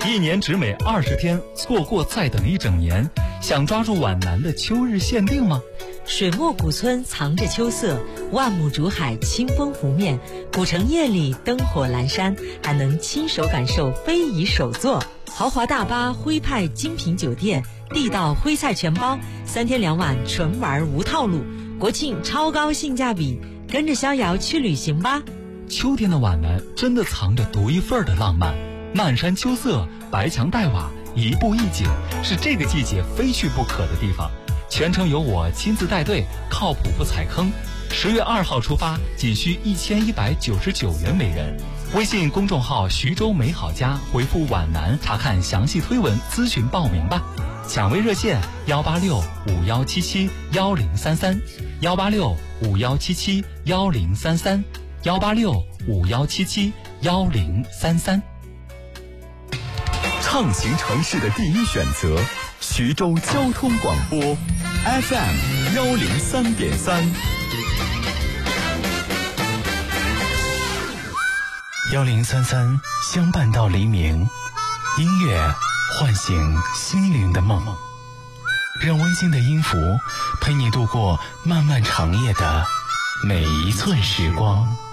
一年只美20天，错过再等一整年。想抓住皖南的秋日限定吗？ 水墨古村藏着秋色，万亩竹海清风拂面，古城夜里灯火阑珊，还能亲手感受非遗手作。豪华大巴、徽派精品酒店、地道徽菜全包，3天2晚纯玩无套路，国庆超高性价比，跟着逍遥去旅行吧。 秋天的皖南真的藏着独一份的浪漫，漫山秋色，白墙黛瓦，一步一景，是这个季节非去不可的地方。全程由我亲自带队，靠谱不踩坑。10月2号出发，仅需1199元每人。微信公众号徐州美好家回复皖南查看详细推文咨询报名吧。抢位热线18651771033 18651771033 18651771033。 畅行城市的第一选择，徐州交通广播 FM 103.3。 1033相伴到黎明，音乐唤醒心灵的梦，让温馨的音符陪你度过漫漫长夜的每一寸时光。